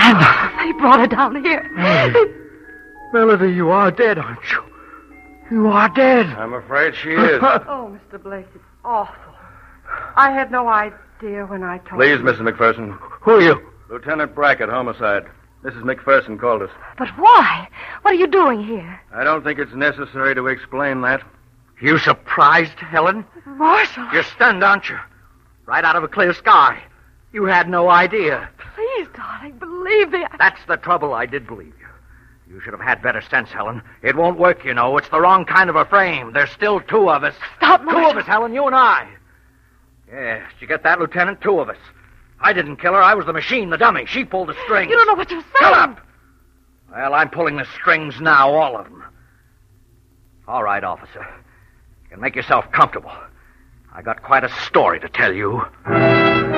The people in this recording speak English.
Amanda, they brought her down here. Melody, you are dead, aren't you? You are dead. I'm afraid she is. Oh, Mr. Blake, it's awful. I had no idea when I told Please, you. Mrs. McPherson. Who are you? Lieutenant Brackett, homicide. Mrs. McPherson called us. But why? What are you doing here? I don't think it's necessary to explain that. You surprised, Helen? Marshal. You're stunned, aren't you? Right out of a clear sky. You had no idea. Please, darling, believe me. That's the trouble. I did believe you. You should have had better sense, Helen. It won't work, you know. It's the wrong kind of a frame. There's still two of us. Stop, Marshal. Two of us, Helen, you and I. Yes, you get that, Lieutenant? Two of us. I didn't kill her. I was the machine, the dummy. She pulled the strings. You don't know what you're saying. Shut up! Well, I'm pulling the strings now, all of them. All right, officer. You can make yourself comfortable. I got quite a story to tell you.